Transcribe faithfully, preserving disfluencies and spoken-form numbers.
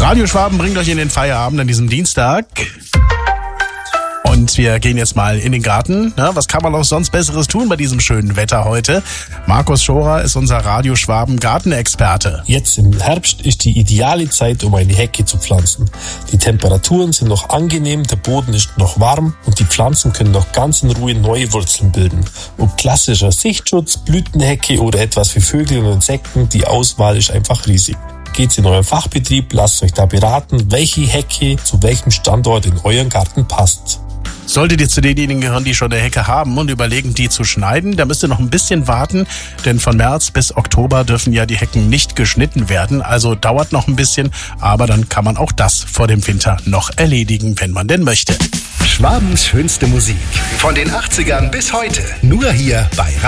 Radio Schwaben bringt euch in den Feierabend an diesem Dienstag. Und wir gehen jetzt mal in den Garten. Ja, was kann man auch sonst Besseres tun bei diesem schönen Wetter heute? Markus Schorer ist unser Radio Schwaben Gartenexperte. Jetzt im Herbst ist die ideale Zeit, um eine Hecke zu pflanzen. Die Temperaturen sind noch angenehm, der Boden ist noch warm und die Pflanzen können noch ganz in Ruhe neue Wurzeln bilden. Ob klassischer Sichtschutz, Blütenhecke oder etwas für Vögel und Insekten, die Auswahl ist einfach riesig. Geht's in euren Fachbetrieb, lasst euch da beraten, welche Hecke zu welchem Standort in euren Garten passt. Solltet ihr zu denjenigen gehören, die schon eine Hecke haben und überlegen, die zu schneiden, dann müsst ihr noch ein bisschen warten, denn von März bis Oktober dürfen ja die Hecken nicht geschnitten werden, also dauert noch ein bisschen, aber dann kann man auch das vor dem Winter noch erledigen, wenn man denn möchte. Schwabens schönste Musik. Von den achtzigern bis heute. Nur hier bei